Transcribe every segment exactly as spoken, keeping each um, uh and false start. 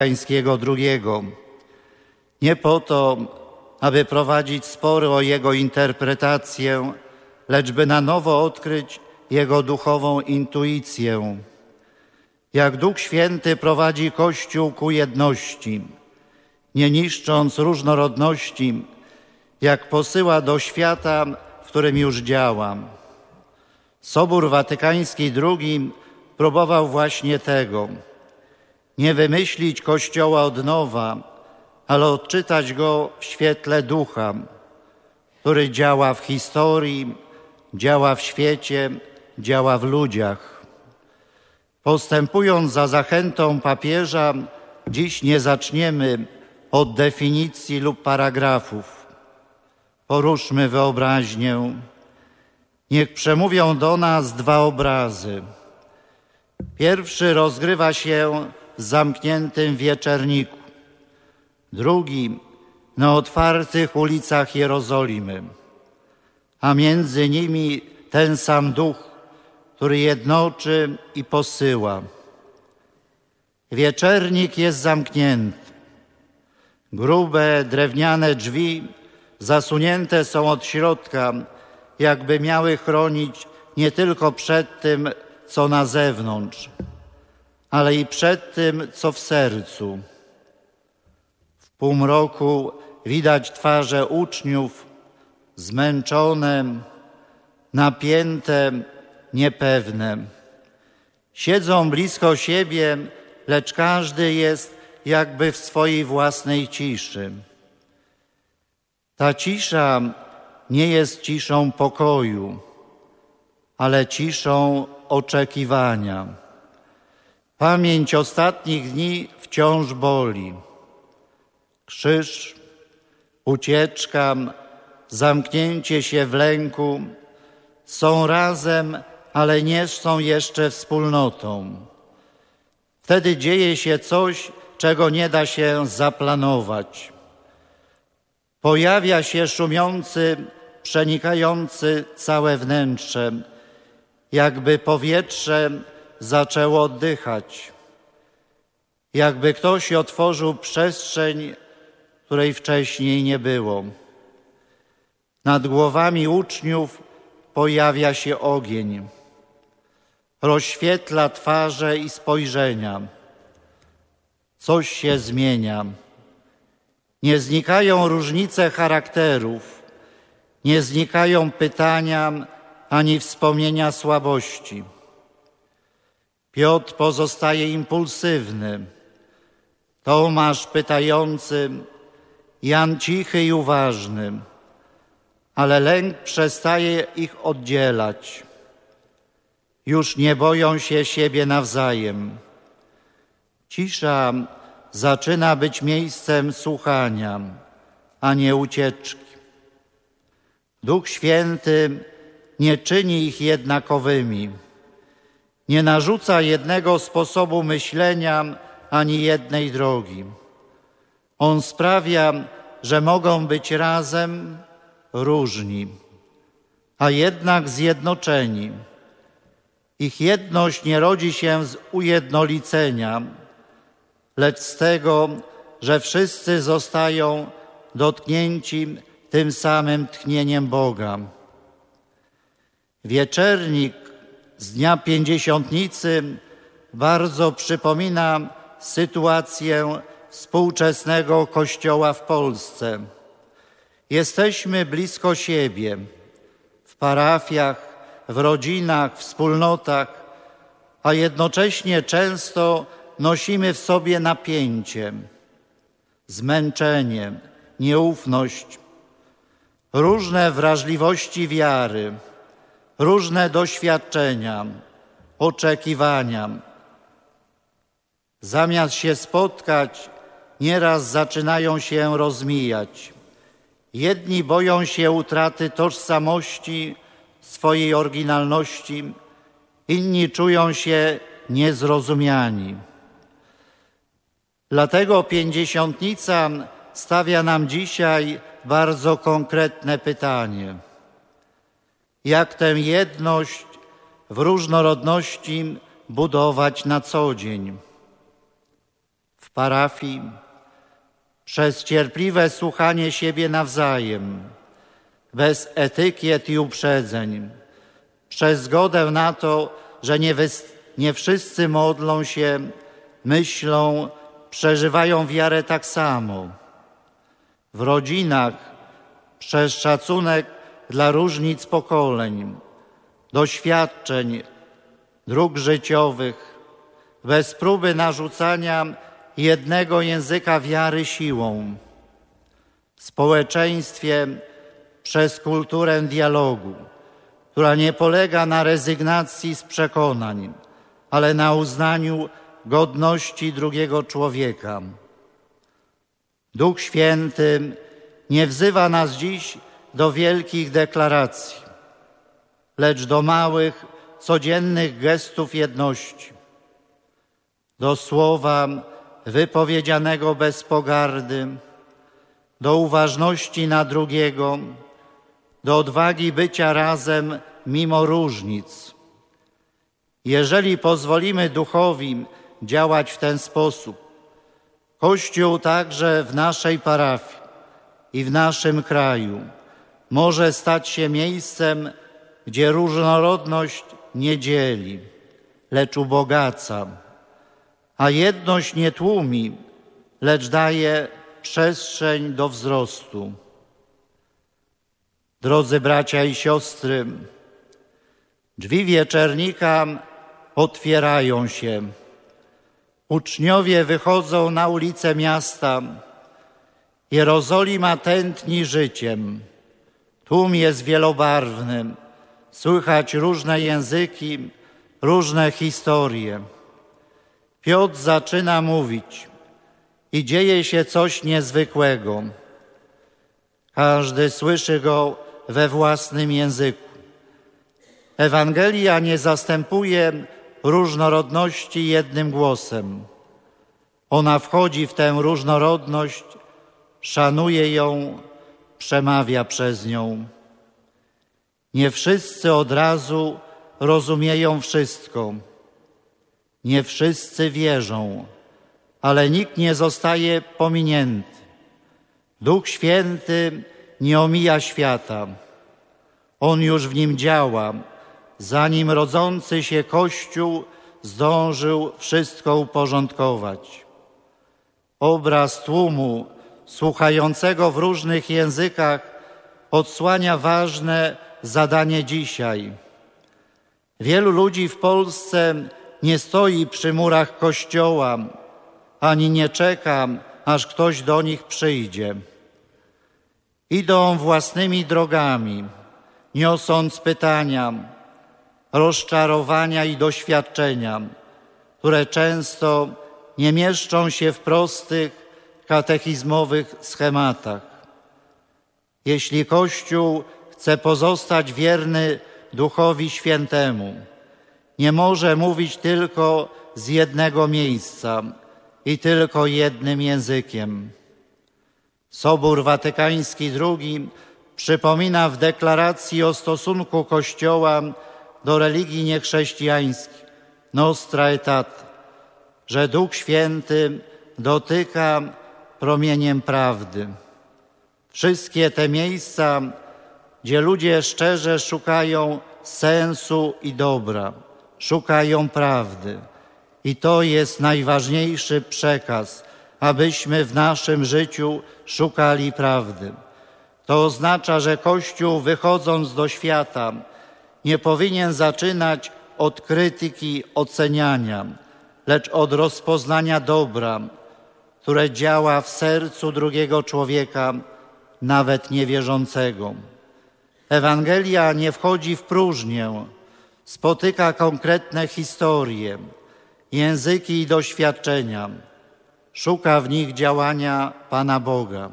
Watykańskiego drugiego. Nie po to, aby prowadzić spory o jego interpretację, lecz by na nowo odkryć jego duchową intuicję. Jak Duch Święty prowadzi Kościół ku jedności, nie niszcząc różnorodności, jak posyła do świata, w którym już działa. Sobór Watykański drugi próbował właśnie tego. Nie wymyślić Kościoła od nowa, ale odczytać go w świetle Ducha, który działa w historii, działa w świecie, działa w ludziach. Postępując za zachętą papieża, dziś nie zaczniemy od definicji lub paragrafów. Poruszmy wyobraźnię. Niech przemówią do nas dwa obrazy. Pierwszy rozgrywa się w zamkniętym wieczerniku, drugi na otwartych ulicach Jerozolimy, a między nimi ten sam Duch, który jednoczy i posyła. Wieczernik jest zamknięty. Grube, drewniane drzwi zasunięte są od środka, jakby miały chronić nie tylko przed tym, co na zewnątrz, ale i przed tym, co w sercu. W półmroku widać twarze uczniów, zmęczone, napięte, niepewne. Siedzą blisko siebie, lecz każdy jest jakby w swojej własnej ciszy. Ta cisza nie jest ciszą pokoju, ale ciszą oczekiwania. Pamięć ostatnich dni wciąż boli. Krzyż, ucieczka, zamknięcie się w lęku są razem, ale nie są jeszcze wspólnotą. Wtedy dzieje się coś, czego nie da się zaplanować. Pojawia się szumiący, przenikający całe wnętrze, jakby powietrze zaczęło oddychać, jakby ktoś otworzył przestrzeń, której wcześniej nie było. Nad głowami uczniów pojawia się ogień, rozświetla twarze i spojrzenia. Coś się zmienia. Nie znikają różnice charakterów, nie znikają pytania ani wspomnienia słabości. Piotr pozostaje impulsywny, Tomasz pytający, Jan cichy i uważny, ale lęk przestaje ich oddzielać. Już nie boją się siebie nawzajem. Cisza zaczyna być miejscem słuchania, a nie ucieczki. Duch Święty nie czyni ich jednakowymi, nie narzuca jednego sposobu myślenia ani jednej drogi. On sprawia, że mogą być razem różni, a jednak zjednoczeni. Ich jedność nie rodzi się z ujednolicenia, lecz z tego, że wszyscy zostają dotknięci tym samym tchnieniem Boga. Wieczernik z dnia Pięćdziesiątnicy bardzo przypomina sytuację współczesnego Kościoła w Polsce. Jesteśmy blisko siebie, w parafiach, w rodzinach, wspólnotach, a jednocześnie często nosimy w sobie napięcie, zmęczenie, nieufność, różne wrażliwości wiary, różne doświadczenia, oczekiwania. Zamiast się spotkać, nieraz zaczynają się rozmijać. Jedni boją się utraty tożsamości, swojej oryginalności, inni czują się niezrozumiani. Dlatego Pięćdziesiątnica stawia nam dzisiaj bardzo konkretne pytanie. Jak tę jedność w różnorodności budować na co dzień? W W parafii przez cierpliwe słuchanie siebie nawzajem, bez etykiet i uprzedzeń, przez zgodę na to, że nie, nie wszyscy modlą się, myślą, przeżywają wiarę tak samo. W rodzinach przez szacunek dla różnic pokoleń, doświadczeń, dróg życiowych, bez próby narzucania jednego języka wiary siłą. W społeczeństwie przez kulturę dialogu, która nie polega na rezygnacji z przekonań, ale na uznaniu godności drugiego człowieka. Duch Święty nie wzywa nas dziś do wielkich deklaracji, lecz do małych, codziennych gestów jedności, do słowa wypowiedzianego bez pogardy, do uważności na drugiego, do odwagi bycia razem mimo różnic. Jeżeli pozwolimy Duchowi działać w ten sposób, Kościół także w naszej parafii i w naszym kraju może stać się miejscem, gdzie różnorodność nie dzieli, lecz ubogaca, a jedność nie tłumi, lecz daje przestrzeń do wzrostu. Drodzy bracia i siostry, drzwi wieczernika otwierają się. Uczniowie wychodzą na ulice miasta. Jerozolima tętni życiem. Tłum jest wielobarwny. Słychać różne języki, różne historie. Piotr zaczyna mówić i dzieje się coś niezwykłego. Każdy słyszy go we własnym języku. Ewangelia nie zastępuje różnorodności jednym głosem. Ona wchodzi w tę różnorodność, szanuje ją, przemawia przez nią. Nie wszyscy od razu rozumieją wszystko. Nie wszyscy wierzą, ale nikt nie zostaje pominięty. Duch Święty nie omija świata. On już w nim działa, zanim rodzący się Kościół zdążył wszystko uporządkować. Obraz tłumu słuchającego w różnych językach odsłania ważne zadanie dzisiaj. Wielu ludzi w Polsce nie stoi przy murach Kościoła, ani nie czeka, aż ktoś do nich przyjdzie. Idą własnymi drogami, niosąc pytania, rozczarowania i doświadczenia, które często nie mieszczą się w prostych, katechizmowych schematach. Jeśli Kościół chce pozostać wierny Duchowi Świętemu, nie może mówić tylko z jednego miejsca i tylko jednym językiem. Sobór Watykański drugi przypomina w deklaracji o stosunku Kościoła do religii niechrześcijańskich Nostra Aetate, że Duch Święty dotyka promieniem prawdy. Wszystkie te miejsca, gdzie ludzie szczerze szukają sensu i dobra, szukają prawdy. I to jest najważniejszy przekaz, abyśmy w naszym życiu szukali prawdy. To oznacza, że Kościół, wychodząc do świata, nie powinien zaczynać od krytyki, oceniania, lecz od rozpoznania dobra, które działa w sercu drugiego człowieka, nawet niewierzącego. Ewangelia nie wchodzi w próżnię, spotyka konkretne historie, języki i doświadczenia, szuka w nich działania Pana Boga.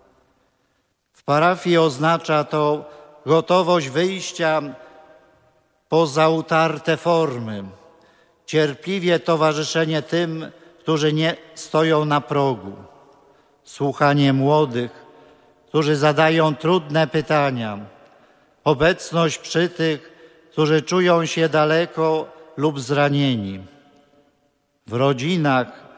W parafii oznacza to gotowość wyjścia poza utarte formy, cierpliwie towarzyszenie tym, którzy nie stoją na progu, słuchanie młodych, którzy zadają trudne pytania, obecność przy tych, którzy czują się daleko lub zranieni. W rodzinach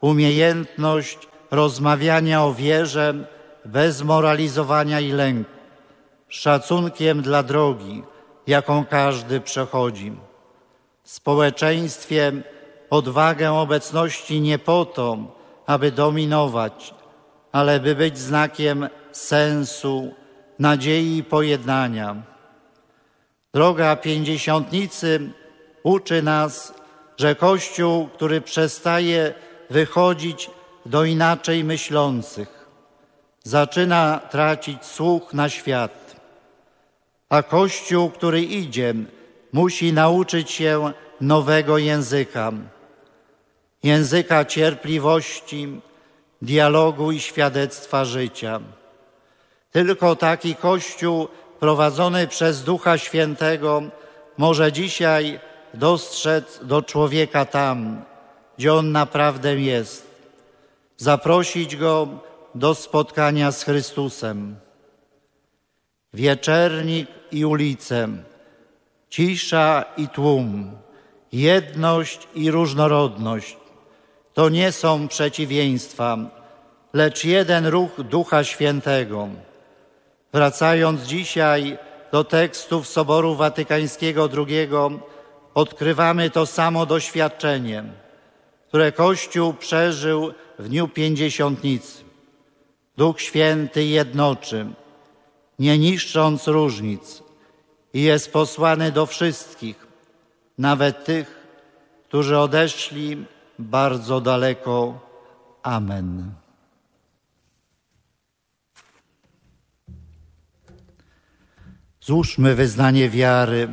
umiejętność rozmawiania o wierze bez moralizowania i lęku, szacunkiem dla drogi, jaką każdy przechodzi. W społeczeństwie odwagę obecności nie po to, aby dominować, ale by być znakiem sensu, nadziei i pojednania. Droga Pięćdziesiątnicy uczy nas, że Kościół, który przestaje wychodzić do inaczej myślących, zaczyna tracić słuch na świat, a Kościół, który idzie, musi nauczyć się nowego języka, języka cierpliwości, dialogu i świadectwa życia. Tylko taki Kościół prowadzony przez Ducha Świętego może dzisiaj dostrzec do człowieka tam, gdzie on naprawdę jest, zaprosić go do spotkania z Chrystusem. Wieczernik i ulice, cisza i tłum, jedność i różnorodność to nie są przeciwieństwa, lecz jeden ruch Ducha Świętego. Wracając dzisiaj do tekstów Soboru Watykańskiego drugiego, odkrywamy to samo doświadczenie, które Kościół przeżył w Dniu Pięćdziesiątnicy. Duch Święty jednoczy, nie niszcząc różnic, i jest posłany do wszystkich, nawet tych, którzy odeszli bardzo daleko. Amen. Złóżmy wyznanie wiary.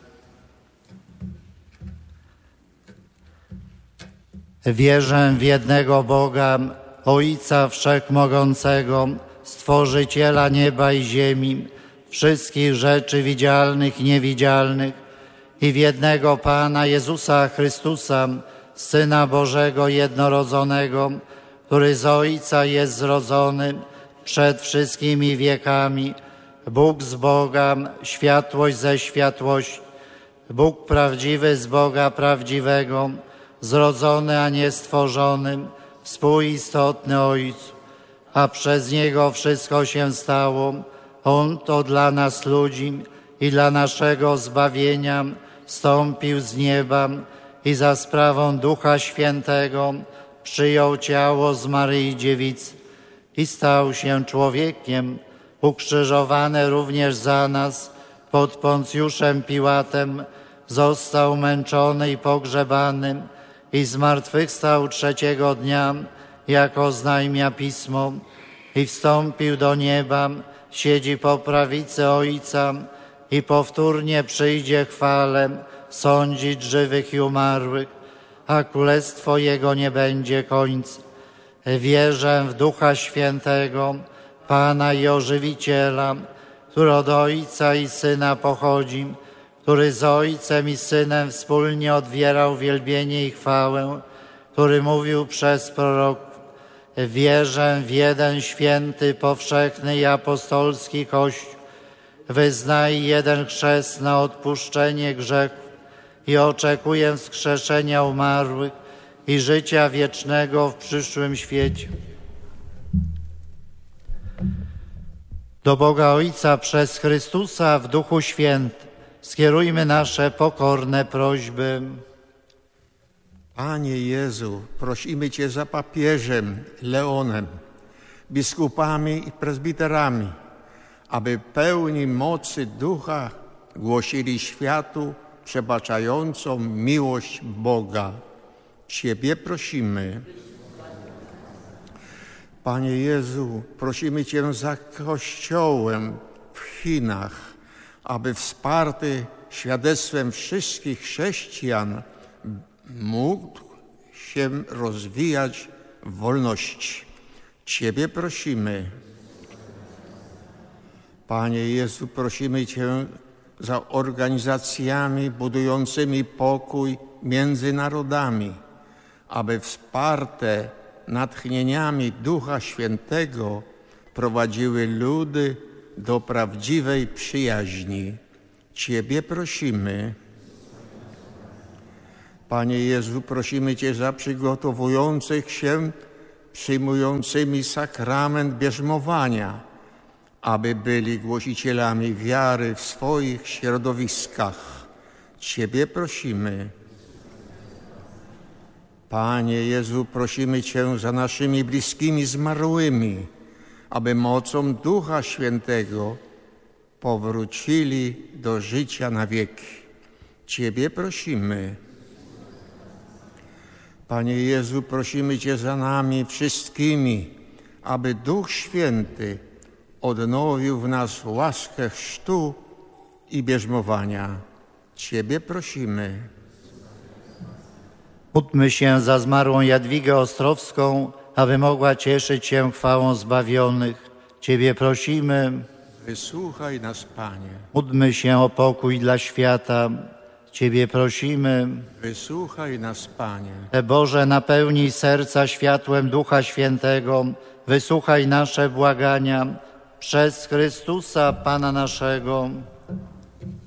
Wierzę w jednego Boga, Ojca Wszechmogącego, Stworzyciela nieba i ziemi, wszystkich rzeczy widzialnych i niewidzialnych, i w jednego Pana Jezusa Chrystusa, Syna Bożego jednorodzonego, który z Ojca jest zrodzony przed wszystkimi wiekami, Bóg z Boga, światłość ze światłości, Bóg prawdziwy z Boga prawdziwego, zrodzony, a nie stworzony, współistotny Ojcu, a przez Niego wszystko się stało. On to dla nas ludzi i dla naszego zbawienia zstąpił z nieba i za sprawą Ducha Świętego przyjął ciało z Maryi Dziewicy i stał się człowiekiem, ukrzyżowany również za nas pod Poncjuszem Piłatem, został męczony i pogrzebany i zmartwychwstał trzeciego dnia, jak oznajmia Pismo, i wstąpił do nieba, siedzi po prawicy Ojca i powtórnie przyjdzie chwale sądzić żywych i umarłych, a królestwo Jego nie będzie końca. Wierzę w Ducha Świętego, Pana i Ożywiciela, który od Ojca i Syna pochodzi, który z Ojcem i Synem wspólnie odbierał wielbienie i chwałę, który mówił przez proroków. Wierzę w jeden święty, powszechny i apostolski Kościół, wyznaję jeden chrzest na odpuszczenie grzechów i oczekuję wskrzeszenia umarłych i życia wiecznego w przyszłym świecie. Do Boga Ojca przez Chrystusa w Duchu Świętym skierujmy nasze pokorne prośby. Panie Jezu, prosimy Cię za papieżem Leonem, biskupami i prezbiterami, aby pełni mocy Ducha głosili światu przebaczającą miłość Boga. Ciebie prosimy. Panie Jezu, prosimy Cię za Kościołem w Chinach, aby wsparty świadectwem wszystkich chrześcijan mógł się rozwijać w wolności. Ciebie prosimy. Panie Jezu, prosimy Cię za organizacjami budującymi pokój między narodami, aby wsparte natchnieniami Ducha Świętego prowadziły ludy do prawdziwej przyjaźni. Ciebie prosimy. Panie Jezu, prosimy Cię za przygotowujących się, przyjmującymi sakrament bierzmowania, aby byli głosicielami wiary w swoich środowiskach. Ciebie prosimy. Panie Jezu, prosimy Cię za naszymi bliskimi zmarłymi, aby mocą Ducha Świętego powrócili do życia na wieki. Ciebie prosimy. Panie Jezu, prosimy Cię za nami wszystkimi, aby Duch Święty odnowił w nas łaskę chrztu i bierzmowania. Ciebie prosimy. Módlmy się za zmarłą Jadwigę Ostrowską, aby mogła cieszyć się chwałą zbawionych. Ciebie prosimy. Wysłuchaj nas, Panie. Módlmy się o pokój dla świata. Ciebie prosimy. Wysłuchaj nas, Panie. Te Boże, napełnij serca światłem Ducha Świętego. Wysłuchaj nasze błagania przez Chrystusa, Pana naszego.